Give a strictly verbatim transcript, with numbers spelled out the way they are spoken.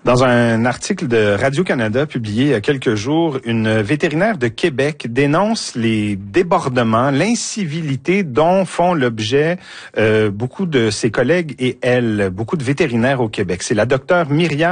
Dans un article de Radio-Canada publié il y a quelques jours, une vétérinaire de Québec dénonce les débordements, l'incivilité dont font l'objet euh, beaucoup de ses collègues et elle, beaucoup de vétérinaires au Québec. C'est la docteure Myriam